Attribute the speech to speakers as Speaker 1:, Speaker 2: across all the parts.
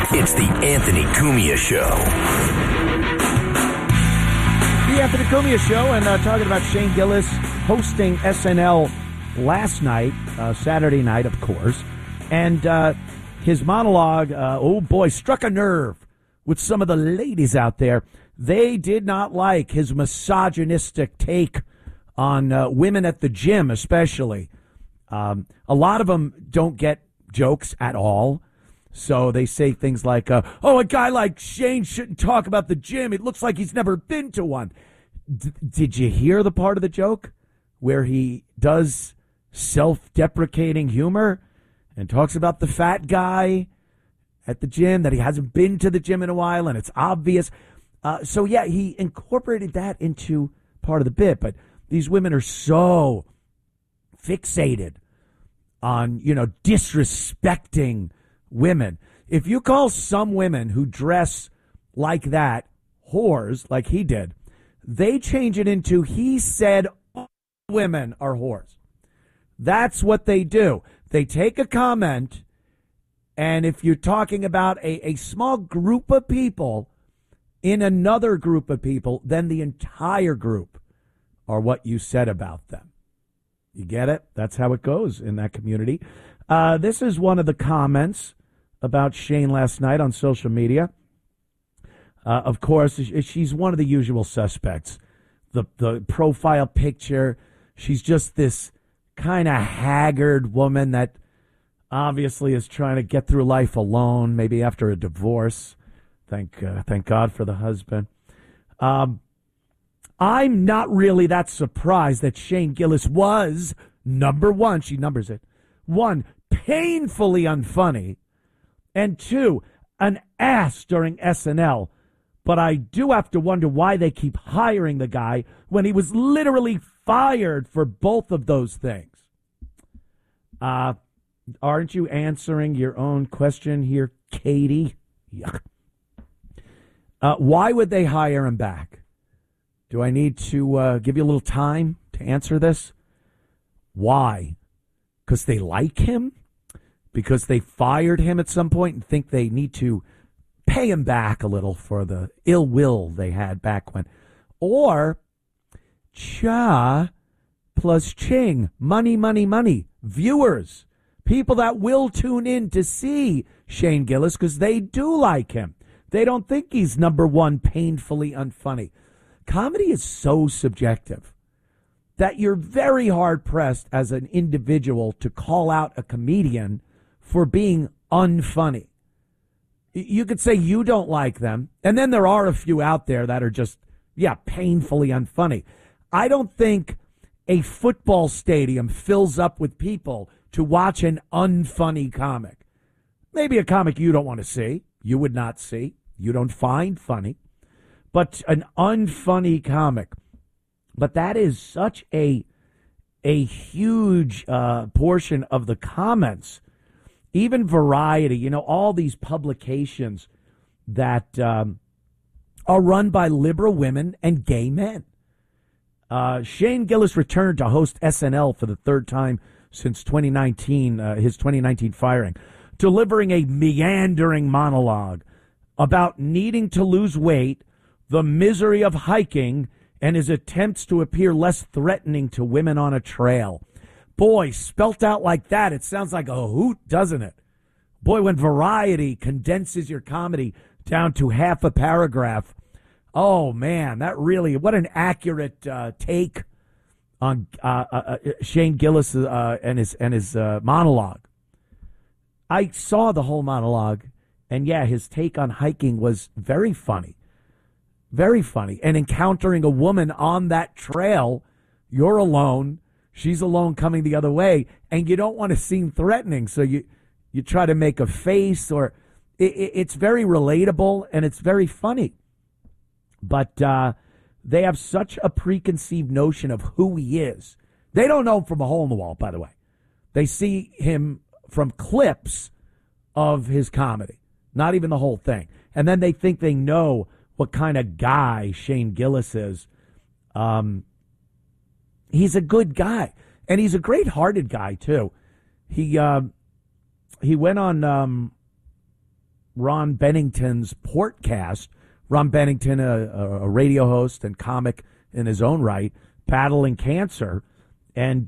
Speaker 1: It's the Anthony Cumia Show.
Speaker 2: The Anthony Cumia Show, and talking about Shane Gillis hosting SNL last night, Saturday night, of course. And his monologue, oh boy, struck a nerve with some of the ladies out there. They did not like his misogynistic take on women at the gym, especially. A lot of them don't get jokes at all. So they say things like, oh, a guy like Shane shouldn't talk about the gym. It looks like he's never been to one. Did you hear the part of the joke where he does self-deprecating humor and talks about the fat guy at the gym, that he hasn't been to the gym in a while, and it's obvious? So, yeah, he incorporated that into part of the bit. But these women are so fixated on, disrespecting women. If you call some women who dress like that whores, like he did, they change it into, he said all women are whores. That's what they do. They take a comment, and if you're talking about a small group of people in another group of people, then the entire group are what you said about them. You get it? That's how it goes in that community. This is one of the comments about Shane last night on social media. Of course, she's one of the usual suspects. The profile picture, she's just this kind of haggard woman that obviously is trying to get through life alone, maybe after a divorce. Thank God for the husband. I'm not really that surprised that Shane Gillis was, number one, she numbers it, one, painfully unfunny, and two, an ass during SNL. But I do have to wonder why they keep hiring the guy when he was literally fired for both of those things. Aren't you answering your own question here, Katie? Yuck. Why would they hire him back? Do I need to give you a little time to answer this? Why? Because they like him? Because they fired him at some point and think they need to pay him back a little for the ill will they had back when? Or cha plus ching, money, money, money, viewers, people that will tune in to see Shane Gillis because they do like him. They don't think he's number one, painfully unfunny. Comedy is so subjective that you're very hard-pressed as an individual to call out a comedian for being unfunny. You could say you don't like them, and then there are a few out there that are just, painfully unfunny. I don't think a football stadium fills up with people to watch an unfunny comic. Maybe a comic you don't want to see, you would not see, you don't find funny, but an unfunny comic. But that is such a huge portion of the comments. Even Variety, all these publications that are run by liberal women and gay men. Shane Gillis returned to host SNL for the third time since 2019, his 2019 firing, delivering a meandering monologue about needing to lose weight, the misery of hiking, and his attempts to appear less threatening to women on a trail. Boy, spelt out like that, it sounds like a hoot, doesn't it? Boy, when Variety condenses your comedy down to half a paragraph, oh, man, that really, what an accurate take on Shane Gillis and his monologue. I saw the whole monologue, and, his take on hiking was very funny. Very funny. And encountering a woman on that trail, you're alone. She's alone coming the other way, and you don't want to seem threatening, so you try to make a face, or it's very relatable, and it's very funny. But they have such a preconceived notion of who he is. They don't know him from a hole in the wall, by the way. They see him from clips of his comedy, not even the whole thing. And then they think they know what kind of guy Shane Gillis is. He's a good guy, and he's a great-hearted guy too. He went on Ron Bennington's Portcast. Ron Bennington, a radio host and comic in his own right, battling cancer. And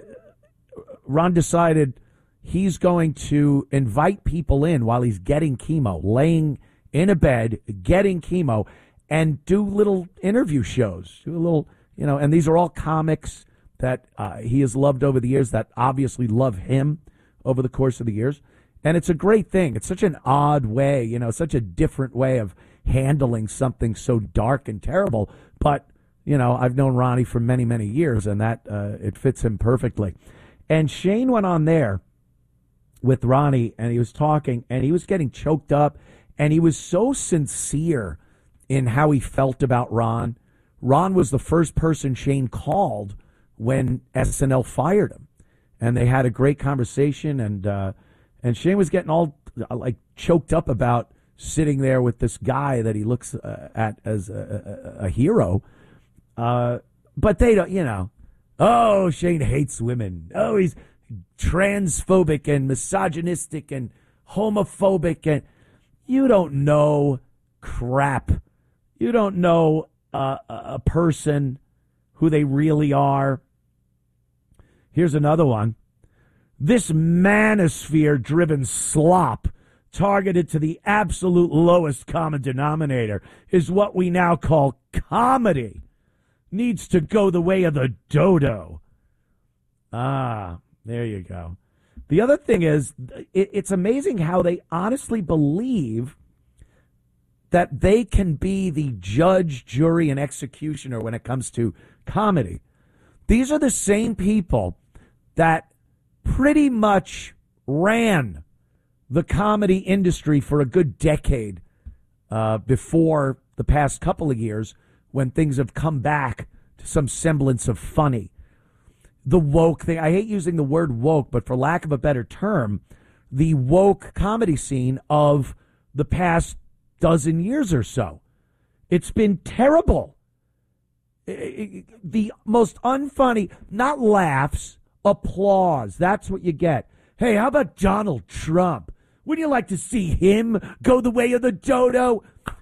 Speaker 2: Ron decided he's going to invite people in while he's getting chemo, laying in a bed, getting chemo, and do little interview shows, do a little, and these are all comics that he has loved over the years, that obviously love him over the course of the years. And it's a great thing. It's such an odd way, such a different way of handling something so dark and terrible. But, I've known Ronnie for many, many years, and that it fits him perfectly. And Shane went on there with Ronnie, and he was talking, and he was getting choked up, and he was so sincere in how he felt about Ron. Ron was the first person Shane called when SNL fired him, and they had a great conversation, and Shane was getting all choked up about sitting there with this guy that he looks at as a hero. But they don't, oh, Shane hates women. Oh, he's transphobic and misogynistic and homophobic. And you don't know crap. You don't know a person, who they really are. Here's another one. This manosphere-driven slop targeted to the absolute lowest common denominator is what we now call comedy. Needs to go the way of the dodo. Ah, there you go. The other thing is, it's amazing how they honestly believe that they can be the judge, jury, and executioner when it comes to comedy. These are the same people that pretty much ran the comedy industry for a good decade before the past couple of years, when things have come back to some semblance of funny. The woke thing, I hate using the word woke, but for lack of a better term, the woke comedy scene of the past dozen years or so. It's been terrible. The most unfunny, not laughs, applause. That's what you get. Hey, how about Donald Trump? Wouldn't you like to see him go the way of the dodo?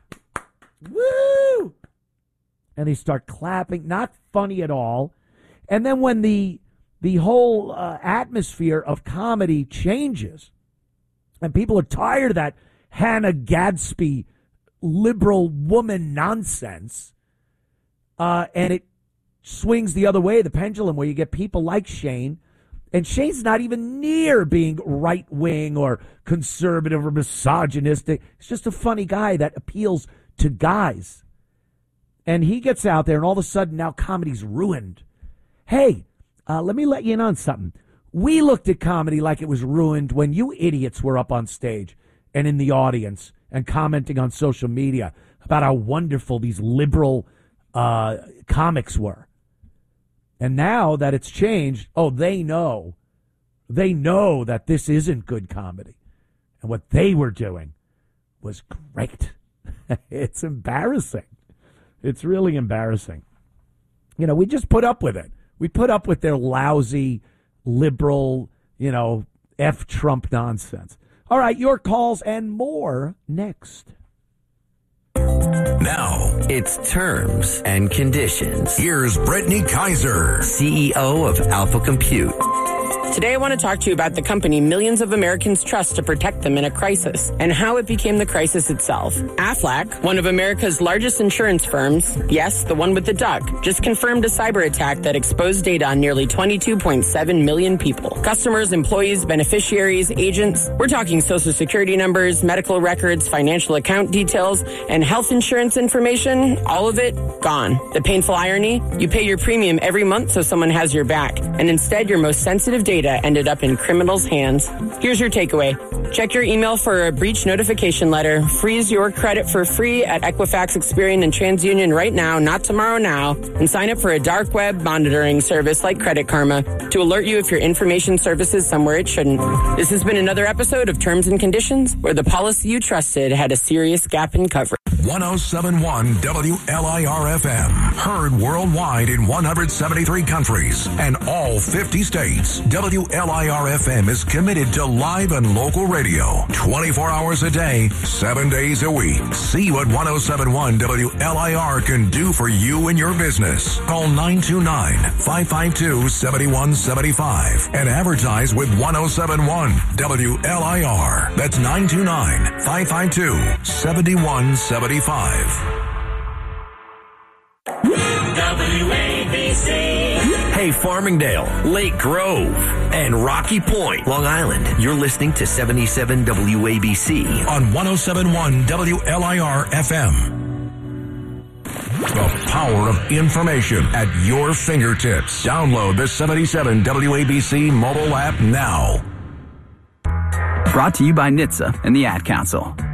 Speaker 2: Woo! And they start clapping. Not funny at all. And then when the whole atmosphere of comedy changes, and people are tired of that Hannah Gadsby liberal woman nonsense, and it swings the other way, the pendulum, where you get people like Shane. And Shane's not even near being right-wing or conservative or misogynistic. He's just a funny guy that appeals to guys. And he gets out there, and all of a sudden now comedy's ruined. Hey, let me let you in on something. We looked at comedy like it was ruined when you idiots were up on stage and in the audience and commenting on social media about how wonderful these liberal comics were. And now that it's changed, they know that this isn't good comedy. And what they were doing was great. It's embarrassing. It's really embarrassing. We just put up with it. We put up with their lousy, liberal, F Trump nonsense. All right, your calls and more next.
Speaker 1: Now, it's Terms and Conditions. Here's Brittany Kaiser, CEO of Alpha Compute.
Speaker 3: Today I want to talk to you about the company millions of Americans trust to protect them in a crisis and how it became the crisis itself. Aflac, one of America's largest insurance firms, yes, the one with the duck, just confirmed a cyber attack that exposed data on nearly 22.7 million people. Customers, employees, beneficiaries, agents. We're talking social security numbers, medical records, financial account details, and health insurance information. All of it gone. The painful irony? You pay your premium every month so someone has your back, and instead your most sensitive data ended up in criminals' hands. Here's your takeaway. Check your email for a breach notification letter. Freeze your credit for free at Equifax, Experian, and TransUnion right now, not tomorrow now. And sign up for a dark web monitoring service like Credit Karma to alert you if your information surfaces somewhere it shouldn't. This has been another episode of Terms and Conditions, where the policy you trusted had a serious gap in coverage.
Speaker 4: 1071 WLIR-FM. Heard worldwide in 173 countries and all 50 states. WLIR-FM is committed to live and local radio 24 hours a day, 7 days a week. See what 1071 WLIR can do for you and your business. Call 929-552-7175 and advertise with 1071 WLIR. That's 929-552-7175.
Speaker 1: WABC. Hey, Farmingdale, Lake Grove, and Rocky Point, Long Island. You're listening to 77 WABC
Speaker 4: on 1071 WLIR-FM. The power of information at your fingertips. Download the 77 WABC mobile app now.
Speaker 5: Brought to you by NHTSA and the Ad Council.